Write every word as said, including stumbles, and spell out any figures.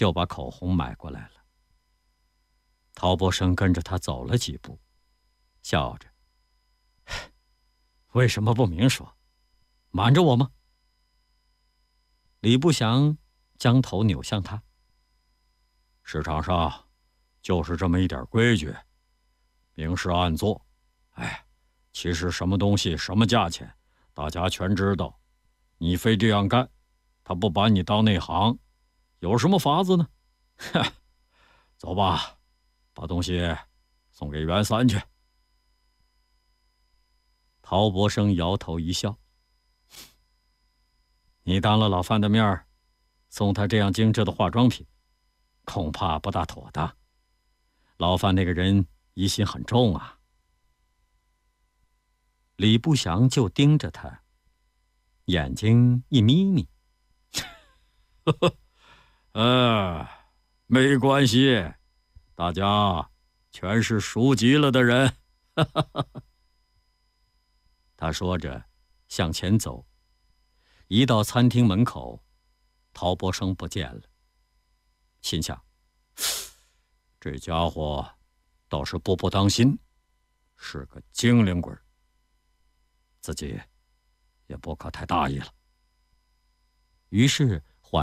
就把口红买过来了。陶伯生跟着他走了几步，笑着：“为什么不明说？瞒着我吗？”李不祥将头扭向他：“市场上就是这么一点规矩，明示暗做。哎，其实什么东西什么价钱，大家全知道。你非这样干，他不把你当内行，有什么法子呢？哼，走吧，把东西送给袁三去。”陶伯生摇头一笑：“你当了老范的面儿，送他这样精致的化妆品，恐怕不大妥当。老范那个人疑心很重啊。”李不祥就盯着他，眼睛一眯眯：“呵呵，呃，没关系，大家全是熟极了的人。”他说着向前走，一到餐厅门口，陶伯生不见了，心想：这家伙倒是步步当心，是个精灵鬼，自己也不可太大意了。于是